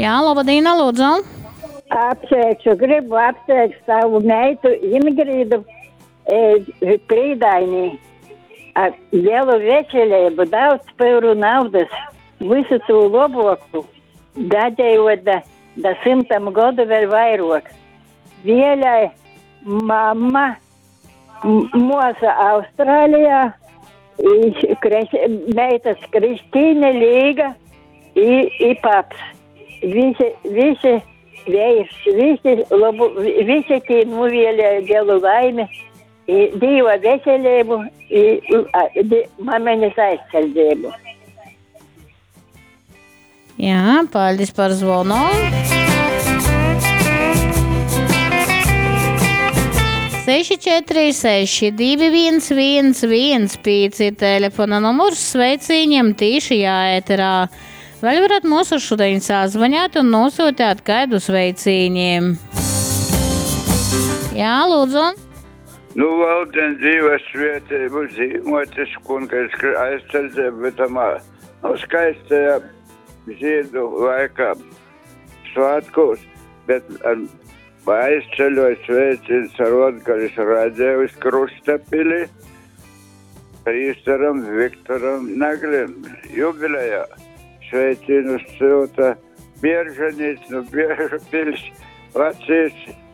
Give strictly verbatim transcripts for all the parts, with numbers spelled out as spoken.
Jā, labdien, lūdzu. Apsveikšu, gribu apsveikt savu meitu Ingridu e, Prīdainī. Ar lielu veselību, daudz peuru naudas, visu to loboku, gadējot da, da simtam godu vēl vairāk. Vielai mamma, mosa Austrālijā, kres, meitas Kristīne Līga i, i paps. Visi, visi vējš, visi, labu, visi tī nuvielēja lielu laimi. Dīva veselību un mamaņas aizsardzību. Jā, paldies par zvonu. seši četri seši divi viens viens viens pieci telefona numurs sveicīņiem tīši jāēterā. Vēl varat mūsu šodien sazvaņāt un nosūtāt kādu sveicīņiem. Jā, lūdzu. Nu, valdien dzīves svētību zīmotis, kungas aizsardzību, bet tamā, nu, skaistajā zīdu laikā svātkos, bet ar aizceļoju sveicīns ar Latgalis Radēvis Krustapili, prīstaram Viktoram Naglim, jubilejā sveicīnus silta Bieržanīts, nu, Biežapils, Vacīs,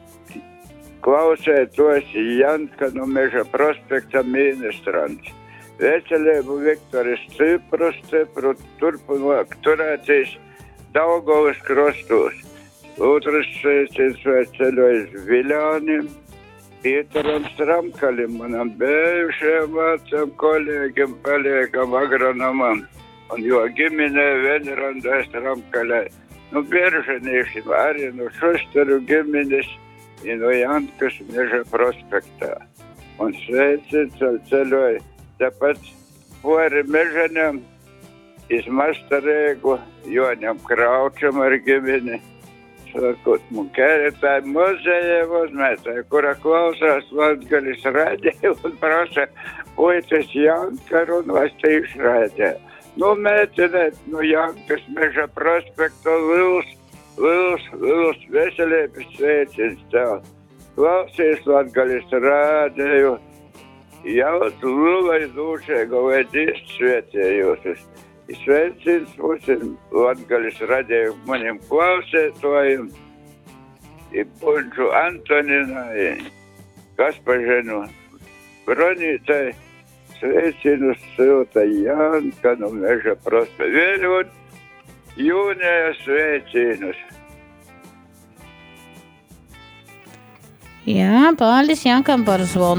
klausētos Janka no Meža prospekta ministrants. Veselību Viktoris stipru, stipru, turpināk turētīs Daugavas krostos. Otrs sveicins ceļojas Viļānim, Pīteram Stramkalim, manam bijušajam vācam kolēģim, paliekam agronomam, un jo giminē Venrandai Stramkalai. Nu, Bieržanīšim arī no Šusteru giminis, i no Jankas Meža prospektā. Un sveicins ceļoja tāpat pori Mežaņam, iz Mastarēgu, Joņam Kraučam ar gimini. Sakot, mun kēretāji muzeja uzmētāji, kura klausās Latgalis Radēju un prasa puicis Janka runvastīšu Radēju. Nu, mētinēt, nu, Jankas Meža prospekta Lils, Lils, Lils, veselības sveicins tev. Klausīs Latgalis Radēju, jaut Lulai dūšēga vai dīst svētējūsis. Sveicins mūsim Latgalis Radēju manim klausētojiem, i Punču Antoninai, Kaspaženu Bronītai, sveicinus silta Janka no Meža prospekta. Vēļot jūnija sveicinus. Jā, paldies Jankam par zvonu.